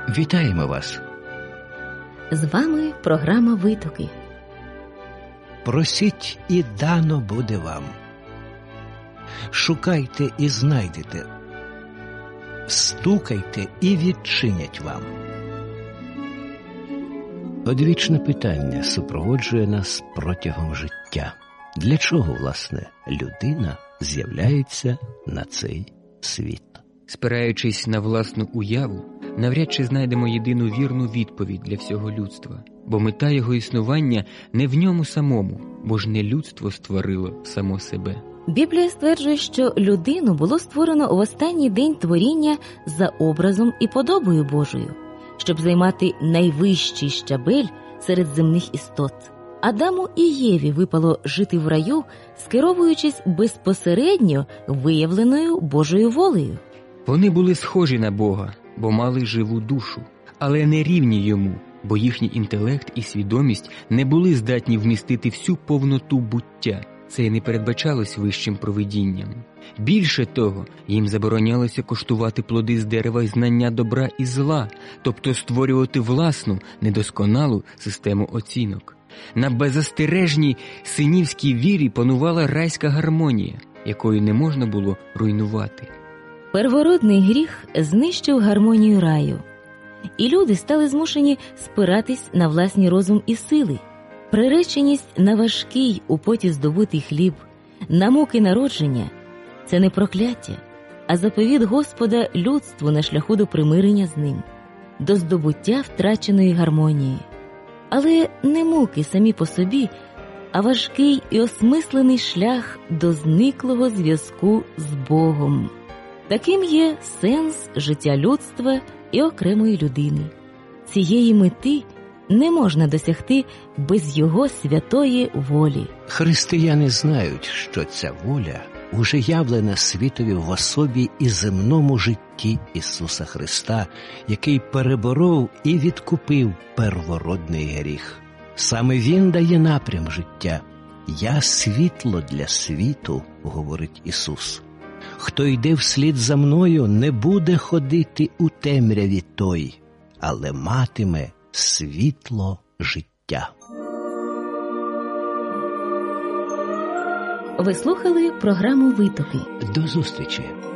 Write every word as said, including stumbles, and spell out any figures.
Вітаємо вас! З вами програма «Витоки». Просіть, і дано буде вам. Шукайте і знайдете. Стукайте, і відчинять вам. Одвічне питання супроводжує нас протягом життя. Для чого, власне, людина з'являється на цей світ? Спираючись на власну уяву, навряд чи знайдемо єдину вірну відповідь для всього людства, бо мета його існування не в ньому самому, бо ж не людство створило само себе. Біблія стверджує, що людину було створено в останній день творіння за образом і подобою Божою, щоб займати найвищий щабель серед земних істот. Адаму і Єві випало жити в раю, скеровуючись безпосередньо виявленою Божою волею. Вони були схожі на Бога, бо мали живу душу, але не рівні йому, бо їхній інтелект і свідомість не були здатні вмістити всю повноту буття. Це й не передбачалось вищим провидінням. Більше того, їм заборонялося коштувати плоди з дерева знання добра і зла, тобто створювати власну, недосконалу систему оцінок. На беззастережній синівській вірі панувала райська гармонія, якою не можна було руйнувати. Первородний гріх знищив гармонію раю, і люди стали змушені спиратись на власні розум і сили. Приреченість на важкий у поті здобутий хліб, на муки народження – це не прокляття, а заповіт Господа людству на шляху до примирення з ним, до здобуття втраченої гармонії. Але не муки самі по собі, а важкий і осмислений шлях до зниклого зв'язку з Богом. Таким є сенс життя людства і окремої людини. Цієї мети не можна досягти без його святої волі. Християни знають, що ця воля уже явлена світові в особі і земному житті Ісуса Христа, який переборов і відкупив первородний гріх. Саме Він дає напрям життя. «Я світло для світу», – говорить Ісус. «Хто йде вслід за мною, не буде ходити у темряві той, але матиме світло життя». Ви слухали програму «Витоки». До зустрічі!